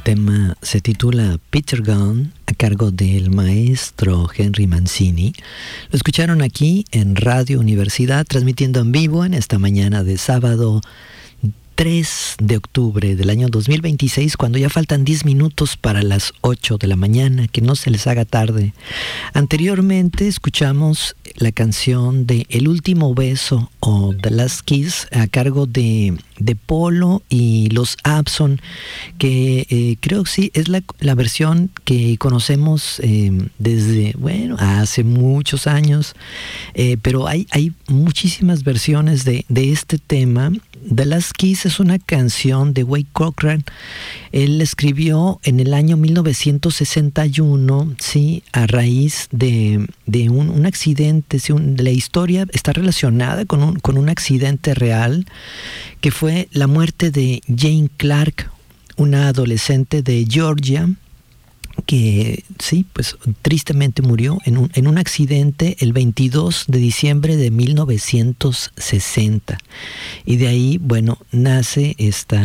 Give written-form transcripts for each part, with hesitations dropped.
tema se titula Peter Gunn, a cargo del maestro Henry Mancini. Lo escucharon aquí en Radio Universidad, transmitiendo en vivo en esta mañana de sábado 3 de octubre del año 2026, cuando ya faltan 10 minutos para las 8 de la mañana, que no se les haga tarde. Anteriormente escuchamos la canción de El Último Beso o The Last Kiss a cargo de Polo y los Abson, que creo que sí es la versión que conocemos desde, bueno, hace muchos años, pero hay muchísimas versiones de este tema. The Last Kiss es una canción de Wade Cochran. Él escribió en el año 1961, sí, a raíz de un accidente. Sí, la historia está relacionada con un accidente real, que fue la muerte de Jane Clark, una adolescente de Georgia, que sí, pues tristemente murió en un accidente el 22 de diciembre de 1960. Y de ahí, bueno, nace eso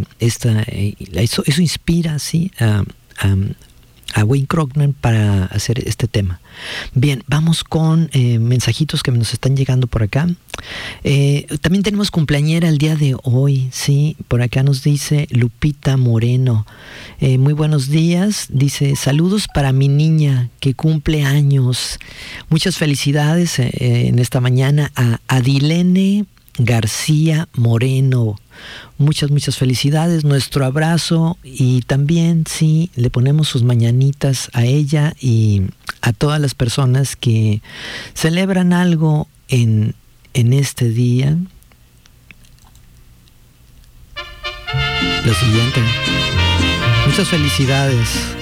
inspira, sí, a Wade Cochran para hacer este tema. Bien, vamos con mensajitos que nos están llegando por acá. También tenemos cumpleañera el día de hoy, sí, por acá nos dice Lupita Moreno. Muy buenos días, dice, saludos para mi niña que cumple años. Muchas felicidades en esta mañana a Adilene García Moreno. Muchas felicidades, nuestro abrazo, y también sí, le ponemos sus mañanitas a ella y a todas las personas que celebran algo en este día. Lo siguiente, muchas felicidades.